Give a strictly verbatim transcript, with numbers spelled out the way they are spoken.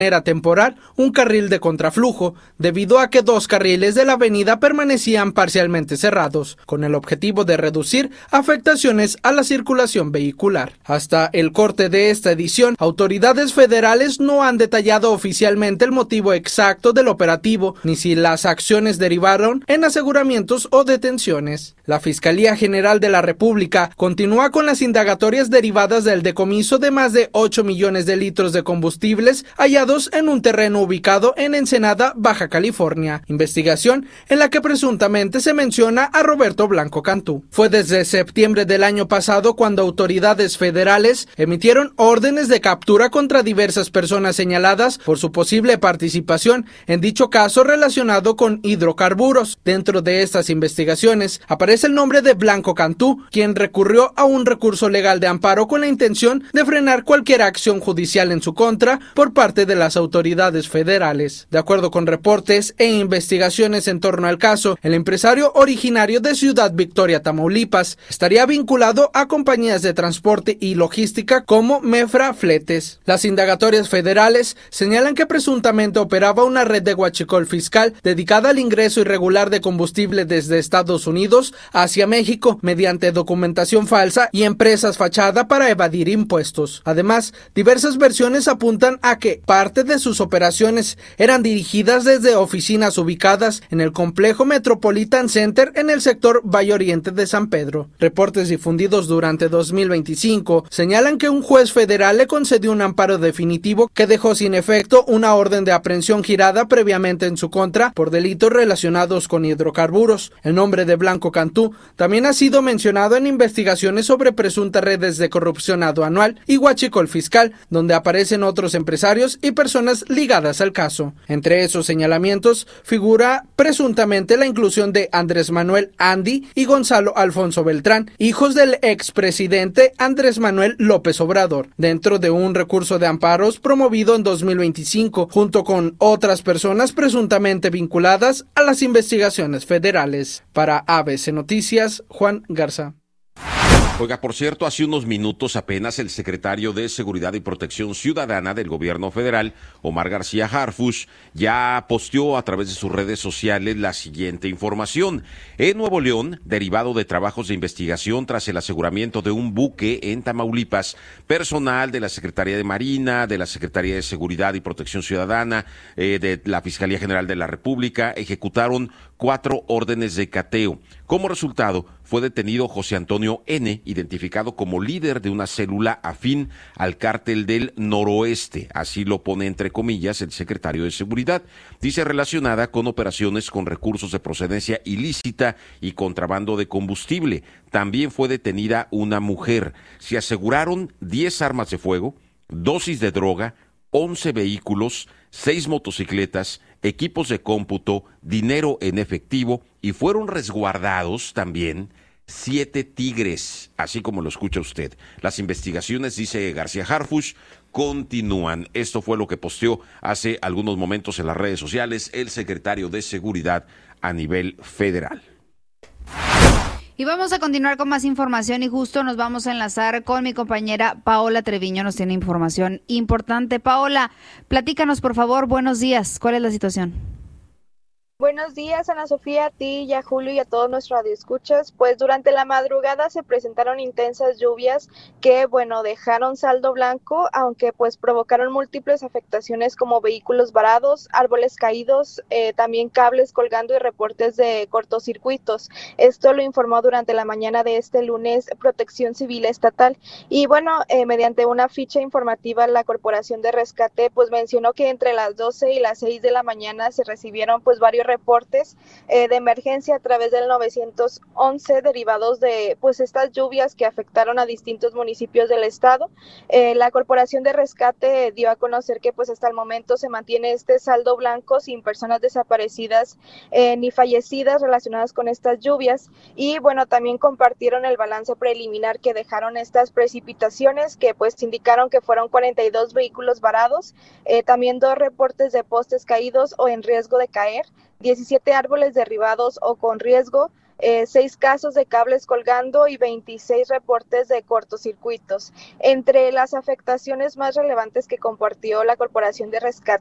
Era temporal un carril de contraflujo, debido a que dos carriles de la avenida permanecían parcialmente cerrados, con el objetivo de reducir afectaciones a la circulación vehicular. Hasta el corte de esta edición, autoridades federales no han detallado oficialmente el motivo exacto del operativo, ni si las acciones derivaron en aseguramientos o detenciones. La Fiscalía General de la República continúa con las indagatorias derivadas del decomiso de más de ocho millones de litros de combustibles hallados en un terreno ubicado en Ensenada, Baja California. Investigación en la que presuntamente se menciona a Roberto Blanco Cantú. Fue desde septiembre del año pasado cuando autoridades federales emitieron órdenes de captura contra diversas personas señaladas por su posible participación en dicho caso relacionado con hidrocarburos. Dentro de estas investigaciones aparece el nombre de Blanco Cantú, quien recurrió a un recurso legal de amparo con la intención de frenar cualquier acción judicial en su contra por parte de las autoridades federales. De acuerdo con reportes e investigaciones en torno al caso, el empresario originario de Ciudad Victoria, Tamaulipas, estaría vinculado a compañías de transporte y logística como Mefra Fletes. Las indagatorias federales señalan que presuntamente operaba una red de huachicol fiscal dedicada al ingreso irregular de combustible desde Estados Unidos hacia México mediante documentación falsa y empresas fachada para evadir impuestos. Además, diversas versiones apuntan a que parte de sus operaciones eran dirigidas desde oficinas ubicadas en el complejo Metropolitan Center en el sector Valle Oriente de San Pedro. Reportes difundidos durante dos mil veinticinco señalan que un juez federal le concedió un amparo definitivo que dejó sin efecto una orden de aprehensión girada previamente en su contra por delitos relacionados con hidrocarburos. El nombre de Blanco Cantú también ha sido mencionado en investigaciones sobre presuntas redes de corrupción aduanal y huachicol fiscal, donde aparecen otros empresarios y personas ligadas al caso. Entre esos señalamientos figura presuntamente la inclusión de Andrés Manuel Andy y Gonzalo Alfonso Beltrán, hijos del expresidente Andrés Manuel López Obrador, dentro de un recurso de amparos promovido en dos mil veinticinco, junto con otras personas presuntamente vinculadas a las investigaciones federales. Para A B C Noticias, Juan Garza. Oiga, por cierto, hace unos minutos apenas el secretario de Seguridad y Protección Ciudadana del Gobierno Federal, Omar García Harfuch, ya posteó a través de sus redes sociales la siguiente información. En Nuevo León, derivado de trabajos de investigación tras el aseguramiento de un buque en Tamaulipas, personal de la Secretaría de Marina, de la Secretaría de Seguridad y Protección Ciudadana, eh, de la Fiscalía General de la República, ejecutaron cuatro órdenes de cateo. Como resultado, fue detenido José Antonio N., identificado como líder de una célula afín al cártel del Noroeste, así lo pone entre comillas el secretario de Seguridad. Dice relacionada con operaciones con recursos de procedencia ilícita y contrabando de combustible. También fue detenida una mujer. Se aseguraron diez armas de fuego, dosis de droga, once vehículos, seis motocicletas, equipos de cómputo, dinero en efectivo y fueron resguardados también siete tigres, así como lo escucha usted. Las investigaciones, dice García Harfuch, continúan. Esto fue lo que posteó hace algunos momentos en las redes sociales el secretario de Seguridad a nivel federal. Y vamos a continuar con más información y justo nos vamos a enlazar con mi compañera Paola Treviño, nos tiene información importante. Paola, platícanos por favor, buenos días, ¿cuál es la situación? Buenos días, Ana Sofía, a ti y a Julio y a todos nuestros radioescuchas. Pues durante la madrugada se presentaron intensas lluvias que, bueno, dejaron saldo blanco, aunque pues provocaron múltiples afectaciones como vehículos varados, árboles caídos, eh, también cables colgando y reportes de cortocircuitos. Esto lo informó durante la mañana de este lunes Protección Civil Estatal. Y bueno, eh, mediante una ficha informativa, la Corporación de Rescate pues mencionó que entre las doce y las seis de la mañana se recibieron pues varios reportes eh, de emergencia a través del nueve once derivados de pues estas lluvias que afectaron a distintos municipios del estado. Eh, la Corporación de Rescate dio a conocer que pues hasta el momento se mantiene este saldo blanco sin personas desaparecidas eh, ni fallecidas relacionadas con estas lluvias y bueno, también compartieron el balance preliminar que dejaron estas precipitaciones que pues indicaron que fueron cuarenta y dos vehículos varados, eh, también dos reportes de postes caídos o en riesgo de caer, diecisiete árboles derribados o con riesgo, eh, seis casos de cables colgando y veintiséis reportes de cortocircuitos. Entre las afectaciones más relevantes que compartió la Corporación de Rescate